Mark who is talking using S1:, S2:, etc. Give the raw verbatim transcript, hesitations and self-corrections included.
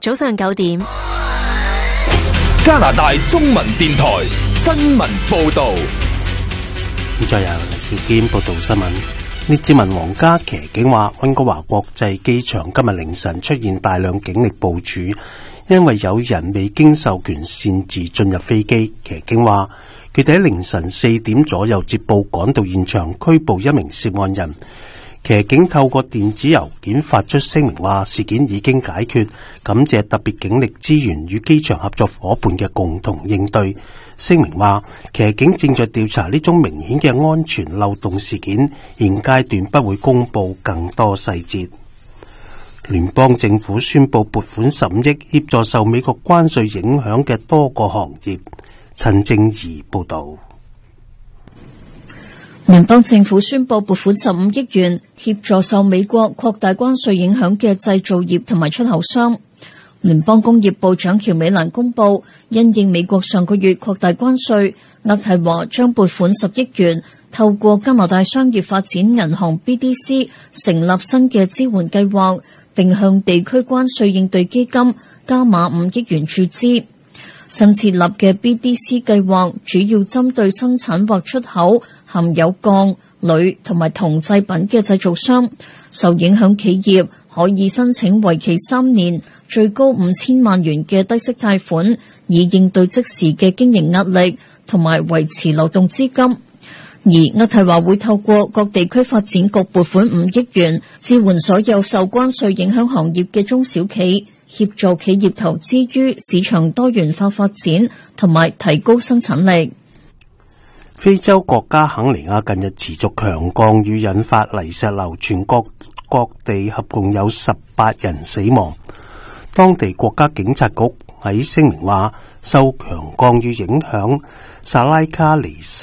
S1: 早上九點。
S2: 加拿大中文電台新聞報道。
S3: 再由黎兆堅報道新聞。列治文皇家騎警話，溫哥華國際機場今日凌晨出現大量警力部署，因為有人未經授權擅自進入飛機。騎警話，佢哋喺凌晨四點左右接報趕到現場，拘捕一名涉案人。騎警透過電子郵件發出聲明話，事件已經解決，感謝特別警力資源與機場合作夥伴嘅共同應對。聲明話，騎警正在調查呢宗明顯嘅安全漏洞事件，現階段不會公布更多細節。聯邦政府宣布撥款十五億協助受美國關稅影響嘅多個行業。陳正儀報道。
S4: 聯邦政府宣布撥款十五億元協助受美國擴大關稅影響嘅製造業同埋出口商。聯邦工業部長喬美蘭公布，因應美國上個月擴大關稅，渥太華將撥款十億元，透過加拿大商業發展銀行 B D C 成立新嘅支援計劃，並向地區關稅應對基金加碼五億元注資。新設立嘅 B D C 計劃主要針對生產或出口含有鋼、鋁同埋銅製品嘅製造商，受影響企業可以申請為期三年、最高五千萬元嘅低息貸款，以應對即時嘅經營壓力同埋維持流動資金。而渥太華會透過各地區發展局撥款五億元，支援所有受關稅影響行業嘅中小企，協助企業投資於市場多元化發展同埋提高生產力。
S3: 非洲國家肯尼亞近日持續強降雨，引發泥石流，全國各地合共有十八人死亡。當地國家警察局喺聲明話，受強降雨影響，薩拉卡尼